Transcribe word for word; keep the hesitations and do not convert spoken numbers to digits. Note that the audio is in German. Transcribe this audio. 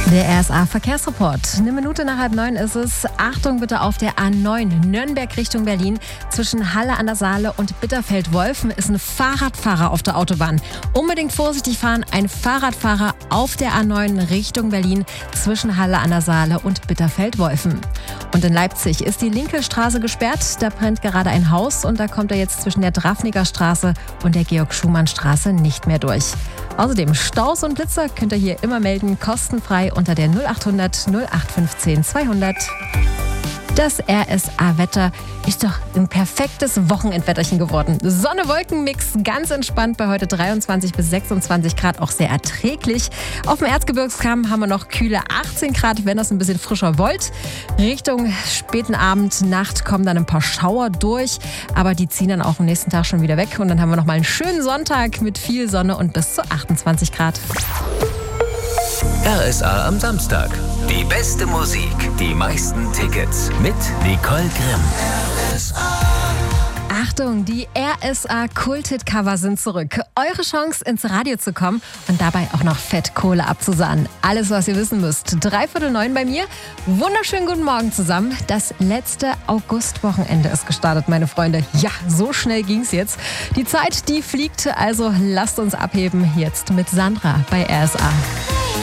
Der R S A-Verkehrsreport. Eine Minute nach halb neun ist es. Achtung bitte auf der A neun Nürnberg Richtung Berlin. Zwischen Halle an der Saale und Bitterfeld-Wolfen ist ein Fahrradfahrer auf der Autobahn. Unbedingt vorsichtig fahren. Ein Fahrradfahrer auf der A neun Richtung Berlin zwischen Halle an der Saale und Bitterfeld-Wolfen. Und in Leipzig ist die linke Straße gesperrt. Da brennt gerade ein Haus und da kommt er jetzt zwischen der Drafniger Straße und der Georg-Schumann-Straße nicht mehr durch. Außerdem Staus und Blitzer könnt ihr hier immer melden, kostenfrei unter der null achthundert null acht fünfzehn zweihundert. Das R S A-Wetter ist doch ein perfektes Wochenendwetterchen geworden. Sonne-Wolken-Mix, ganz entspannt bei heute dreiundzwanzig bis sechsundzwanzig Grad, auch sehr erträglich. Auf dem Erzgebirgskamm haben wir noch kühle achtzehn Grad, wenn ihr es ein bisschen frischer wollt. Richtung späten Abend, Nacht kommen dann ein paar Schauer durch, aber die ziehen dann auch am nächsten Tag schon wieder weg. Und dann haben wir noch mal einen schönen Sonntag mit viel Sonne und bis zu achtundzwanzig Grad. R S A am Samstag. Die beste Musik, die meisten Tickets mit Nicole Grimm. R S A. Achtung, die R S A-Kult-Hit-Cover sind zurück. Eure Chance, ins Radio zu kommen und dabei auch noch fett Kohle abzusahnen. Alles, was ihr wissen müsst. Dreiviertel neun bei mir. Wunderschönen guten Morgen zusammen. Das letzte Augustwochenende ist gestartet, meine Freunde. Ja, so schnell ging's jetzt. Die Zeit, die fliegt, also lasst uns abheben. Jetzt mit Sandra bei R S A.